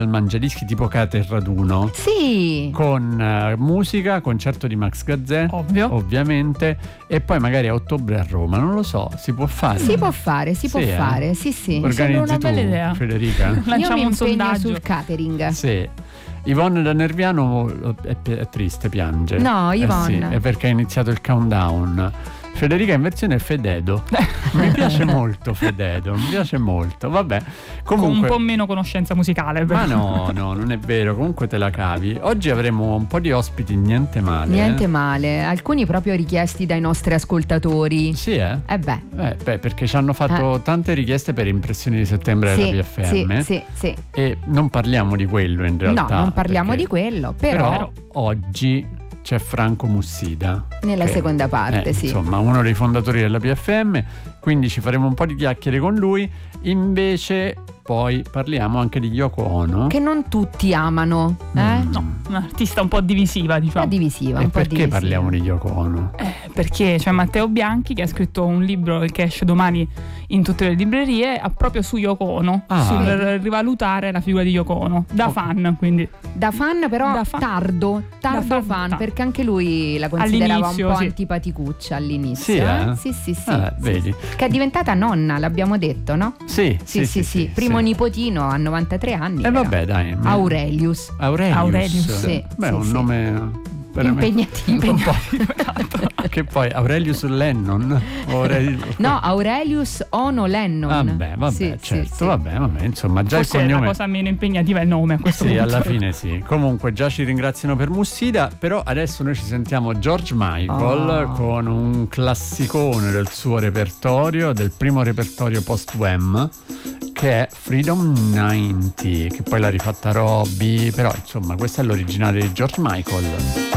al Mangiadischi tipo Caterraduno. Sì. Con musica, concerto di Max Gazzè, ovviamente, e poi magari a ottobre a Roma, non lo so, si può fare? Si può fare, sì. Organizzi una bella tu, idea. Federica? Io mi un impegno sondaggio sul catering. Sì. Yvonne da Nerviano è triste, piange. No, Yvonne. Sì, è perché è iniziato il countdown. Federica in versione Fededo. Mi piace molto Fededo, mi piace molto. Vabbè, comunque con un po' meno conoscenza musicale. Ma no, non è vero, comunque te la cavi. Oggi avremo un po' di ospiti, niente male. Niente male, alcuni proprio richiesti dai nostri ascoltatori. Sì, eh? Beh, perché ci hanno fatto tante richieste per Impressioni di settembre della PFM. Sì. E non parliamo di quello in realtà. No, non parliamo di quello, però oggi c'è Franco Mussida nella seconda parte, sì. Insomma, uno dei fondatori della PFM, quindi ci faremo un po' di chiacchiere con lui. Invece poi parliamo anche di Yoko Ono, che non tutti amano, No, un'artista un po' divisiva, diciamo. Divisiva. E perché parliamo di Yoko Ono? Perché c'è Matteo Bianchi che ha scritto un libro che esce domani in tutte le librerie proprio su Yoko Ono, sul rivalutare la figura di Yoko Ono, da fan, quindi. Da fan, però tardo fan, perché anche lui la considerava un po' antipaticuccia all'inizio. Sì. Vedi. Che è diventata nonna, l'abbiamo detto, no? Sì. Primo nipotino a 93 anni. Vabbè, dai. Aurelius. Sì. Beh, un nome impegnativo. Un po'. Che poi Aurelius Lennon? No, Aurelius Ono Lennon. Vabbè, certo. Vabbè, insomma, già forse il cognome. La cosa meno impegnativa è il nome a questo punto. Sì, alla fine sì. Comunque già ci ringraziano per Mussida, però adesso noi ci sentiamo George Michael con un classicone del suo repertorio, del primo repertorio post-Wham, che è Freedom 90, che poi l'ha rifatta Robbie, però insomma questo è l'originale di George Michael.